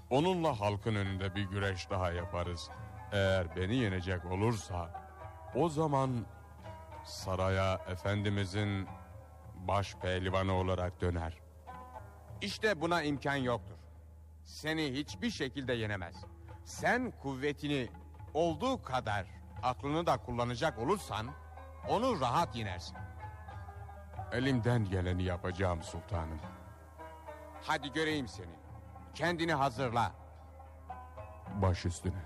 Onunla halkın önünde bir güreş daha yaparız. Eğer beni yenecek olursa o zaman saraya Efendimizin baş pehlivanı olarak döner. İşte buna imkan yoktur. Seni hiçbir şekilde yenemez. Sen kuvvetini olduğu kadar aklını da kullanacak olursan onu rahat yenersin. Elimden geleni yapacağım sultanım. Hadi göreyim seni. Kendini hazırla. Baş üstüne.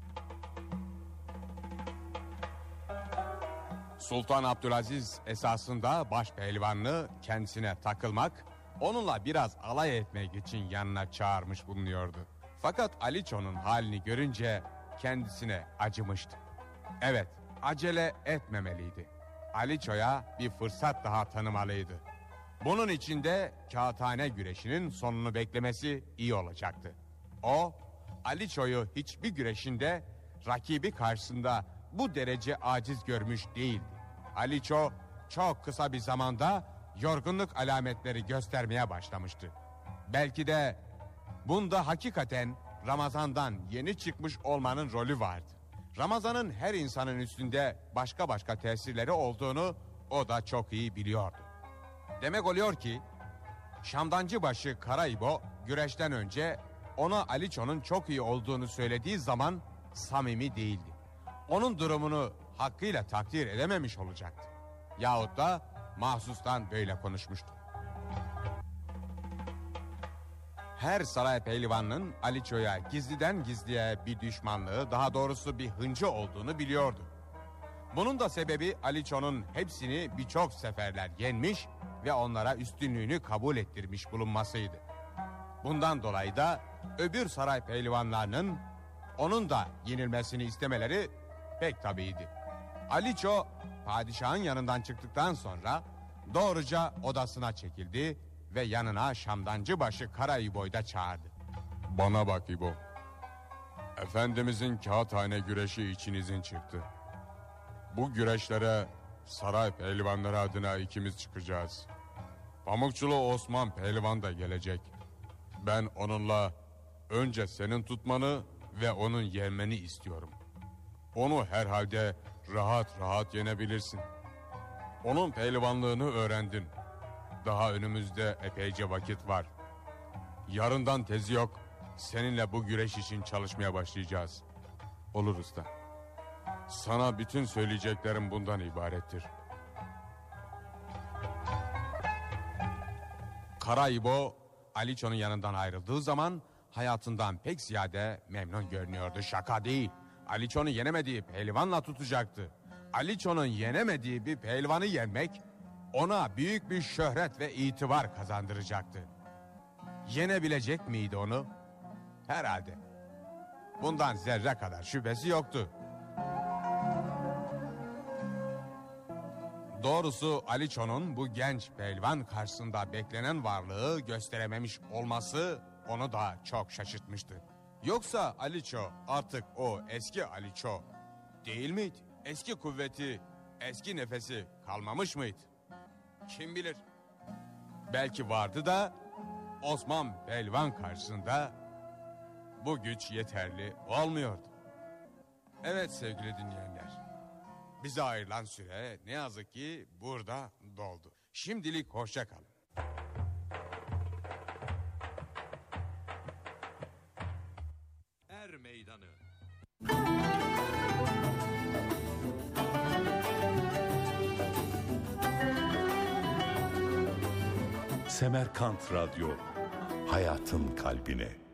Sultan Abdülaziz esasında baş pehlivanlığı kendisine takılmak, onunla biraz alay etmek için yanına çağırmış bulunuyordu. Fakat Aliço'nun halini görünce kendisine acımıştı. Evet, acele etmemeliydi. Aliço'ya bir fırsat daha tanımalıydı. Bunun için de kağıthane güreşinin sonunu beklemesi iyi olacaktı. O, Aliço'yu hiçbir güreşinde rakibi karşısında bu derece aciz görmüş değildi. Aliço çok kısa bir zamanda yorgunluk alametleri göstermeye başlamıştı. Belki de bunda hakikaten Ramazan'dan yeni çıkmış olmanın rolü vardı. Ramazan'ın her insanın üstünde başka başka tesirleri olduğunu o da çok iyi biliyordu. Demek oluyor ki Şamdancıbaşı Karaibo güreşten önce ona Aliço'nun çok iyi olduğunu söylediği zaman samimi değildi. Onun durumunu hakkıyla takdir edememiş olacaktı. Yahut da mahsustan böyle konuşmuştu. Her saray pehlivanının Aliço'ya gizliden gizliye bir düşmanlığı, daha doğrusu bir hıncı olduğunu biliyordu. Bunun da sebebi Aliço'nun hepsini birçok seferler yenmiş ve onlara üstünlüğünü kabul ettirmiş bulunmasıydı. Bundan dolayı da öbür saray pehlivanlarının onun da yenilmesini istemeleri pek tabiiydi. Aliço padişahın yanından çıktıktan sonra doğruca odasına çekildi ve yanına Şamdancıbaşı Karaibo'yu da çağırdı. Bana bak İbo. Efendimizin kağıthane güreşi için izin çıktı. Bu güreşlere saray pehlivanları adına ikimiz çıkacağız. Pamukçulu Osman pehlivan da gelecek. Ben onunla önce senin tutmanı ve onun yenmeni istiyorum. Onu herhalde rahat rahat yenebilirsin. Onun pehlivanlığını öğrendin. Daha önümüzde epeyce vakit var. Yarından tezi yok. Seninle bu güreş için çalışmaya başlayacağız. Olur usta. Sana bütün söyleyeceklerim bundan ibarettir. Karaibo Aliço'nun yanından ayrıldığı zaman hayatından pek ziyade memnun görünüyordu. Şaka değil. Aliço'nu yenemediği pehlivanla tutacaktı. Aliço'nun yenemediği bir pehlivanı yenmek ona büyük bir şöhret ve itibar kazandıracaktı. Yenebilecek miydi onu? Herhalde. Bundan zerre kadar şüphesi yoktu. Doğrusu Aliço'nun bu genç pehlivan karşısında beklenen varlığı gösterememiş olması onu da çok şaşırtmıştı. Yoksa Aliço artık o eski Aliço değil miydi? Eski kuvveti, eski nefesi kalmamış mıydı? Kim bilir? Belki vardı da Osman pehlivan karşısında bu güç yeterli olmuyordu. Evet sevgili dinleyenler, bize ayrılan süre ne yazık ki burada doldu. Şimdilik hoşça kalın. Er Meydanı. Semerkant Radyo, hayatın kalbine.